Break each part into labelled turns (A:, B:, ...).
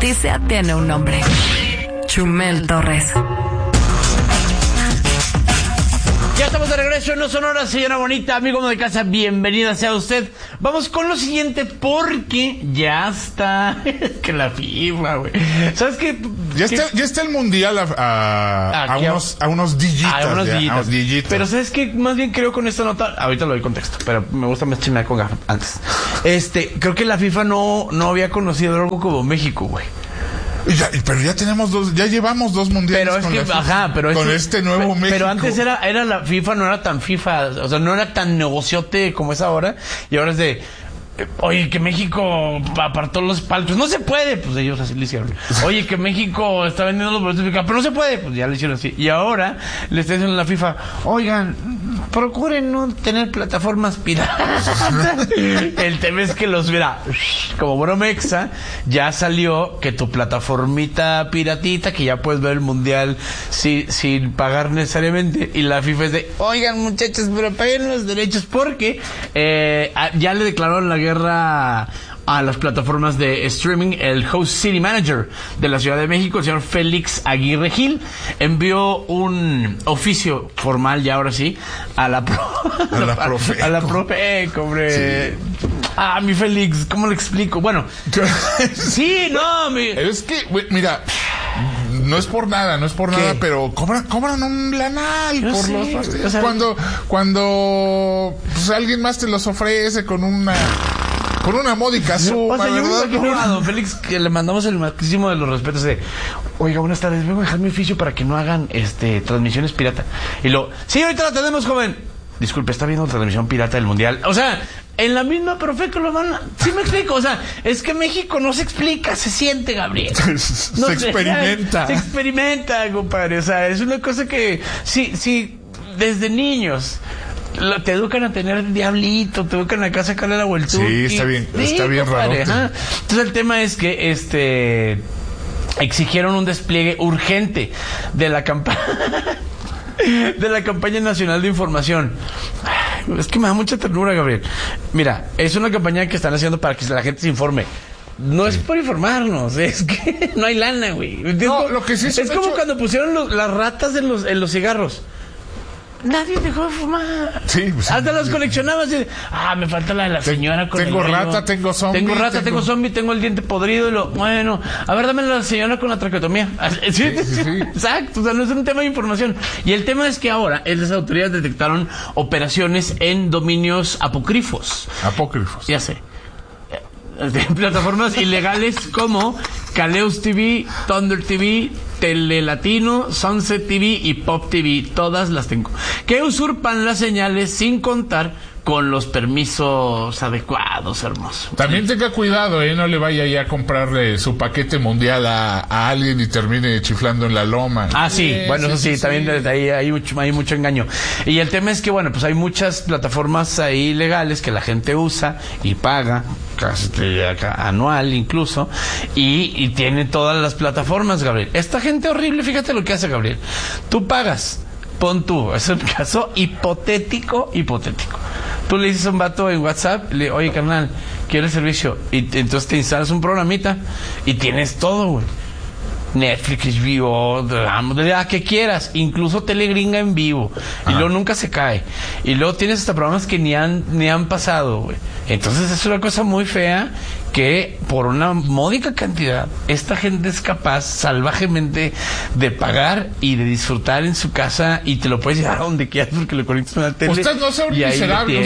A: noticia tiene un nombre. Chumel Torres.
B: Ya estamos de regreso en No Sonora, señora bonita, amigo de casa, bienvenida sea usted. Vamos con lo siguiente porque ya está que la FIFA, güey. ¿Sabes qué?
C: Ya está el mundial a unos dígitos.
B: Pero ¿sabes qué? Más bien creo con esta nota, ahorita lo doy contexto, pero me gusta más chismear con Gafa antes. Creo que la FIFA no había conocido algo como México, güey.
C: Pero ya llevamos dos mundiales.
B: Pero es que, con
C: este nuevo México.
B: Pero antes era la FIFA, no era tan FIFA, o sea, no era tan negociote como es ahora. Y ahora es de, oye, que México apartó los palcos. No se puede, pues ellos así lo hicieron. Oye, que México está vendiendo los boletos, pero no se puede, pues ya lo hicieron así. Y ahora le está diciendo a la FIFA, oigan, procuren no tener plataformas piratas. El tema es que como Bromexa, ya salió que tu plataformita piratita, que ya puedes ver el mundial sin pagar necesariamente, y la FIFA es de, oigan muchachos, pero paguen los derechos, porque ya le declararon la guerra a las plataformas de streaming. El Host City Manager de la Ciudad de México, el señor Félix Aguirre Gil, envió un oficio formal, ya ahora sí, a la Profeco, hombre. Sí. Mi Félix, ¿cómo le explico? Bueno, sí, no,
C: es que, mira, no es por nada, pero cobran un lanal por los pasteles. O sea, cuando pues, alguien más te los ofrece con una módica suma, ¿verdad?
B: Yo a don Félix, que le mandamos el máximo de los respetos de, oiga, buenas tardes, vengo a dejar mi oficio para que no hagan transmisiones pirata. Y sí, ahorita la tenemos, joven. Disculpe, está viendo transmisión pirata del mundial. O sea, en la misma Profeco lo van sí me explico, o sea, es que México no se explica, se siente, Gabriel.
C: Se experimenta.
B: Se experimenta, compadre. O sea, es una cosa que sí, desde niños te educan a tener diablito, te educan a sacarle la vuelta.
C: Sí, está bien raro.
B: Entonces el tema es que exigieron un despliegue urgente de la campaña nacional de información. Es que me da mucha ternura, Gabriel. Mira, es una campaña que están haciendo para que la gente se informe. No es por informarnos, es que no hay lana, güey.
C: No, lo que sí
B: es como cuando pusieron las ratas en los cigarros. Nadie dejó de fumar.
C: Sí, pues,
B: hasta las coleccionabas y me falta la de la señora con
C: tengo rata, tengo zombie.
B: Tengo zombie, tengo el diente podrido bueno, a ver, dame la señora con la traqueotomía. Sí. Exacto, o sea, no es un tema de información. Y el tema es que ahora las autoridades detectaron operaciones en dominios apócrifos. Ya sé. Plataformas ilegales como Caleus TV, Thunder TV, Telelatino, Sunset TV y Pop TV, todas las tengo, que usurpan las señales sin contar con los permisos adecuados, hermoso.
C: También tenga cuidado, no le vaya ya a comprarle su paquete mundial a alguien y termine chiflando en la loma.
B: Sí, bueno, eso sí, también desde ahí hay mucho engaño. Y el tema es que, bueno, pues hay muchas plataformas ahí legales que la gente usa y paga, anual incluso, y tiene todas las plataformas, Gabriel. Esta gente horrible, fíjate lo que hace, Gabriel. Tú pagas, es un caso hipotético. Tú le dices a un vato en WhatsApp, oye, carnal, quiero el servicio. Y entonces te instalas un programita y tienes todo, güey. Netflix, HBO, que quieras, incluso Telegringa en vivo. Y luego nunca se cae. Y luego tienes hasta programas que ni han pasado, güey. Entonces es una cosa muy fea que por una módica cantidad esta gente es capaz salvajemente de pagar y de disfrutar en su casa, y te lo puedes llevar a donde quieras porque lo conectas a una tele.
C: Usted no sea un miserable,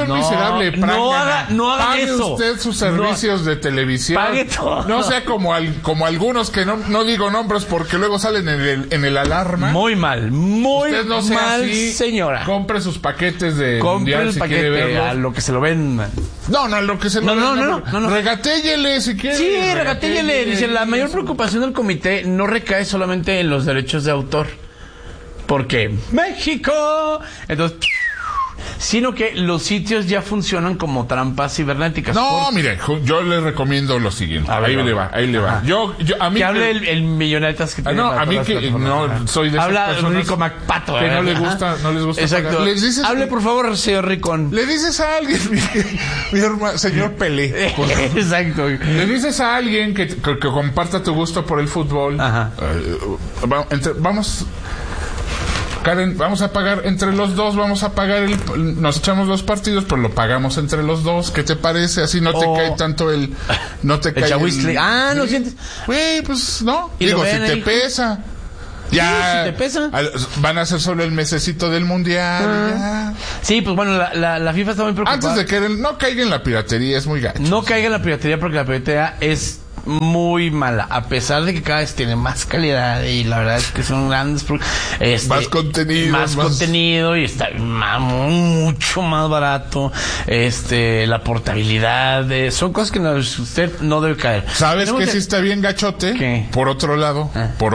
B: no haga
C: pague
B: eso.
C: Usted sus servicios de televisión.
B: Pague todo.
C: No sea como algunos que no digo nombres porque luego salen en el alarma.
B: Muy mal,
C: usted no sea
B: mal,
C: así,
B: señora.
C: Compre sus paquetes de mundial
B: el
C: si
B: paquete
C: quiere verlos.
B: a lo que se lo ven.
C: No, lo que se lo ven. No. Regatéllele si quiere.
B: Sí, regatéllele. Dice, la mayor preocupación del comité no recae solamente en los derechos de autor. Porque México. Entonces, sino que los sitios ya funcionan como trampas cibernéticas.
C: No, mire, yo le recomiendo lo siguiente. Ahí le va. A mí
B: que hable el millonetas que tiene.
C: No, a mí que no soy de esas
B: habla
C: personas
B: Rico MacPato,
C: que no les gusta
B: Exacto.
C: pagar.
B: Hable por favor, señor Ricón.
C: Le dices a alguien, mi hermano, señor Pelé.
B: Exacto.
C: Le dices a alguien que comparta tu gusto por el fútbol.
B: Ajá.
C: Vamos, Karen, vamos a pagar entre los dos, nos echamos los partidos, pero lo pagamos entre los dos. ¿Qué te parece? Así no te cae tanto el
B: chahuistle.
C: ¿no sientes? Güey, pues no. Digo, si te pesa.
B: Ya, si te pesa.
C: Van a hacer solo el mesecito del mundial. Ya.
B: Sí, pues bueno, la FIFA está muy preocupada.
C: Antes de que no caiga en la piratería, es muy gacho.
B: No caiga en la piratería porque la piratería es muy mala, a pesar de que cada vez tiene más calidad y la verdad es que son grandes
C: más contenido
B: y está mucho más barato, la portabilidad, son cosas que usted no debe caer.
C: ¿Sabes qué sí está bien gachote?
B: ¿Qué?
C: Por otro lado,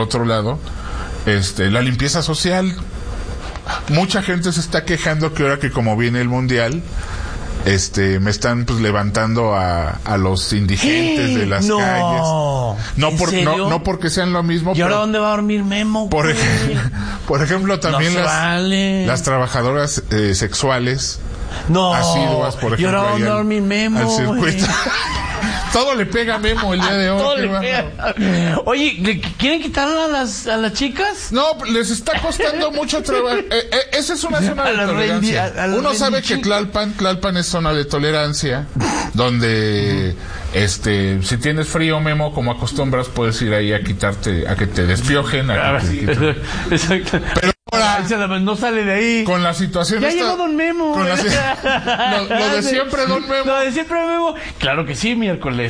C: la limpieza social. Mucha gente se está quejando que ahora que como viene el mundial, me están pues levantando a los indigentes de las calles. No porque sean lo mismo.
B: ¿Y ahora dónde va a dormir Memo?
C: Por ejemplo, también las trabajadoras sexuales asiduas, por ejemplo.
B: ¿Y ahora dónde va a dormir Memo?
C: Al circuito. Todo le pega a Memo el día de hoy.
B: Oye, ¿quieren quitar a las chicas?
C: No, les está costando mucho trabajo. Esa es una zona de tolerancia. Uno sabe que Tlalpan es zona de tolerancia, donde si tienes frío, Memo, como acostumbras, puedes ir ahí a quitarte, a que te despiojen.
B: Exacto.
C: Pero
B: no sale de ahí.
C: Con la situación
B: ya llegó Don Memo.
C: Lo de siempre, Don Memo.
B: Lo de siempre, Memo. Claro que sí, miércoles.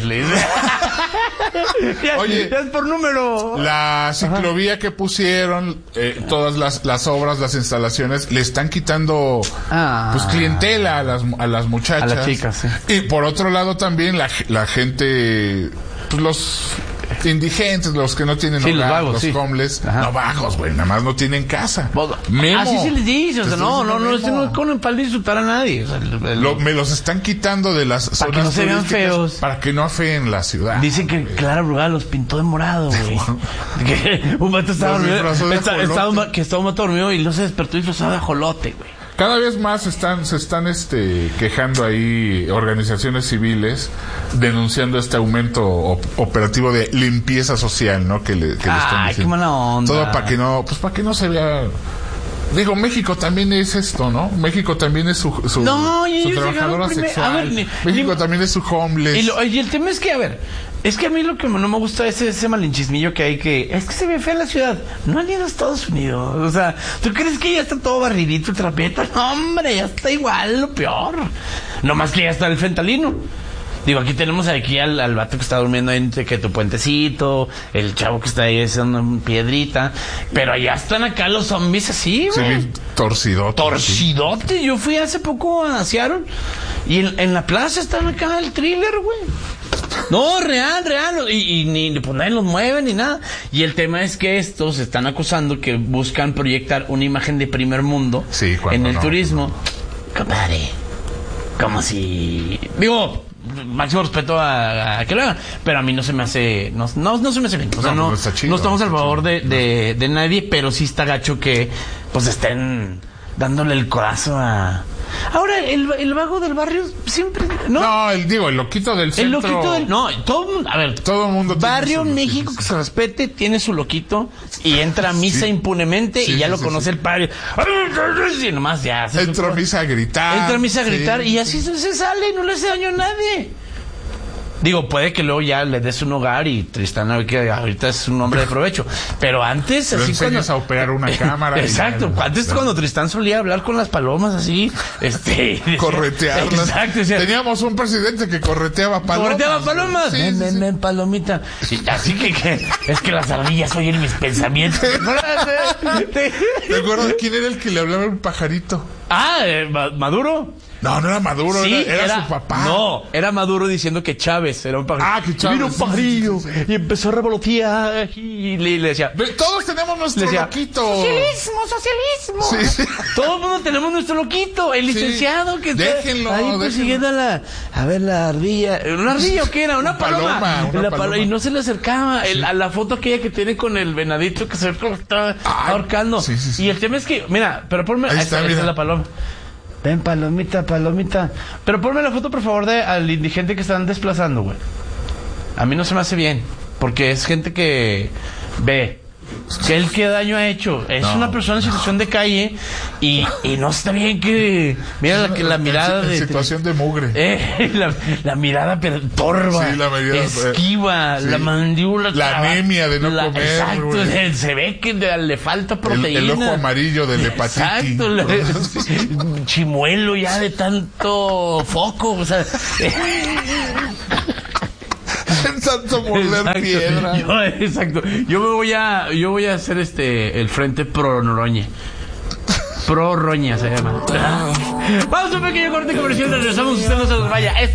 C: Oye,
B: ya es por número.
C: La ciclovía que pusieron, todas las obras, las instalaciones, le están quitando pues clientela a las muchachas.
B: A las chicas, sí.
C: Y por otro lado también la gente, pues los indigentes, los que no tienen hogar,
B: los vagos,
C: los homeless, no vagos, güey, nada más no tienen casa.
B: Memo, así se les dice, o sea, no con para disfrutar a nadie. O sea,
C: me los están quitando de las
B: para zonas que no se vean feos,
C: para que no afeen la ciudad.
B: Dicen que Clara Brugada los pintó de morado, güey. Que un vato estaba dormido y no se despertó disfrazado de ajolote, güey.
C: Cada vez más se están quejando ahí organizaciones civiles denunciando este aumento operativo de limpieza social, ¿no? Que le están diciendo.
B: Qué mala onda.
C: Todo para que no se vea. Digo, México también es esto, ¿no? México también es su trabajadora sexual. México también es su homeless.
B: Y el tema es que, es que a mí lo que no me gusta es ese malinchismillo que hay es que se ve fea la ciudad. No han ido a Estados Unidos. O sea, ¿tú crees que ya está todo barridito, trapeta? No, hombre, ya está igual, lo peor. No más que ya está el fentanilo. Digo, aquí tenemos al vato que está durmiendo entre que tu puentecito, el chavo que está ahí haciendo piedrita, pero allá están acá los zombies así, güey.
C: Sí, torcidote.
B: Yo fui hace poco a Seattle y en la plaza están acá el thriller, güey. No, real. Y ni pues nadie los mueve ni nada. Y el tema es que estos están acusando que buscan proyectar una imagen de primer mundo en el turismo. Compadre, como si... Digo, máximo respeto a que lo hagan, pero a mí no se me hace... No se me hace bien. O sea, no estamos al favor de nadie, pero sí está gacho que pues estén dándole el codazo a... Ahora, el vago del barrio siempre... No,
C: el loquito del centro...
B: El loquito del... No, todo el mundo barrio en México que se respete tiene su loquito y entra a misa impunemente y ya lo conoce el padre. Y nomás ya...
C: Entra a misa a gritar.
B: Y así se sale, no le hace daño a nadie. Digo, puede que luego ya le des un hogar y Tristán que ahorita es un hombre de provecho. Pero antes...
C: Lo enseñas a operar una cámara.
B: Exacto. Antes cuando Tristán solía hablar con las palomas así,
C: corretearlas.
B: Exacto.
C: Teníamos un presidente que correteaba palomas.
B: Ven, palomita. Así que es que las ardillas oyen mis pensamientos.
C: ¿Te acuerdas quién era el que le hablaba a un pajarito?
B: ¿Maduro?
C: No era Maduro,
B: Sí,
C: era su papá.
B: No, era Maduro diciendo que Chávez era un pajarillo.
C: Ah, que Chávez.
B: Mira un pajarillo.
C: Sí.
B: Y empezó a revolotear y le decía...
C: Todos tenemos nuestro loquito.
B: Socialismo.
C: Sí.
B: Todo el mundo tenemos nuestro loquito. El licenciado que
C: déjenlo,
B: está ahí persiguiendo la ardilla. ¿Una ardilla o qué era? Una paloma. Y no se le acercaba. A la foto aquella que tiene con el venadito que se está ahorcando.
C: Sí.
B: Y el tema es que, mira, pero ponme...
C: Esta
B: es la paloma. Ven, palomita. Pero ponme la foto, por favor, al indigente que están desplazando, güey. A mí no se me hace bien. Porque es gente que ve que él qué daño ha hecho. Es una persona en situación de calle y no está bien que... Mira la mirada
C: en situación de mugre.
B: La mirada torva,
C: sí, la mirada,
B: esquiva,
C: sí.
B: La mandíbula...
C: La anemia de no comer.
B: Exacto, se ve que le falta proteína.
C: El ojo amarillo de la hepatitis.
B: Exacto, chimuelo ya de tanto foco, o sea...
C: Tanto morder piedra.
B: Exacto. Yo voy a hacer el frente pro Noroña. Pro Roña se llama. Vamos a un pequeño corte comercial, regresamos, usted no se nos vaya.